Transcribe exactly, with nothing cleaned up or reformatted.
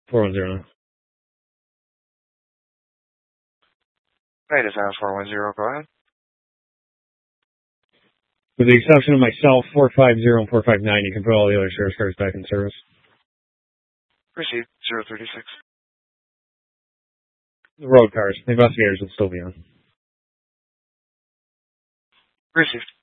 four one zero. Right, is that four one zero, go ahead. With the exception of myself, four five zero and four five nine, you can put all the other service cars back in service. Proceed, zero thirty-six. The road cars. The investigators will still be on. Received.